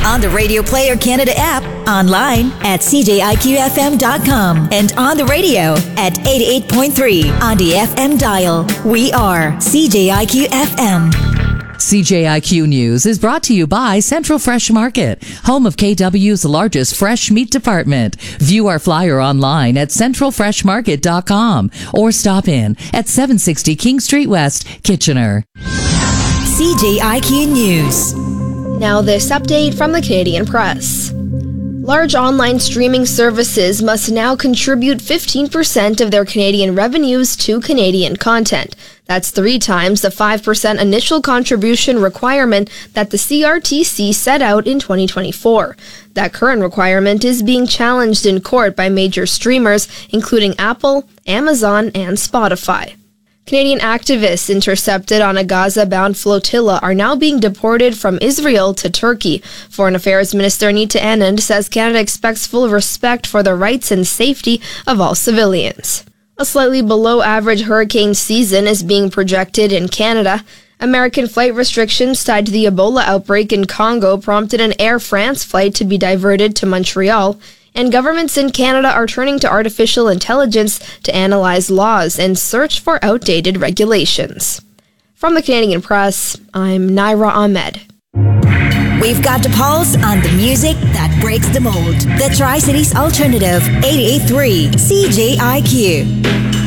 on the Radio Player Canada app, online at cjiqfm.com, and on the radio at 88.3 on the FM dial. We are CJIQ FM. CJIQ News is brought to you by Central Fresh Market, home of KW's largest fresh meat department. View our flyer online at centralfreshmarket.com or stop in at 760 King Street West, Kitchener. CJIQ News. Now this update from the Canadian Press. Large online streaming services must now contribute 15% of their Canadian revenues to Canadian content. That's 3 times the 5% initial contribution requirement that the CRTC set out in 2024. That current requirement is being challenged in court by major streamers, including Apple, Amazon, and Spotify. Canadian activists intercepted on a Gaza-bound flotilla are now being deported from Israel to Turkey. Foreign Affairs Minister Anita Anand says Canada expects full respect for the rights and safety of all civilians. A slightly below-average hurricane season is being projected in Canada. American flight restrictions tied to the Ebola outbreak in Congo prompted an Air France flight to be diverted to Montreal. And governments in Canada are turning to artificial intelligence to analyze laws and search for outdated regulations. From the Canadian Press, I'm Naira Ahmed. We've got the pulse on the music that breaks the mold. The Tri-Cities Alternative, 88.3 CJIQ.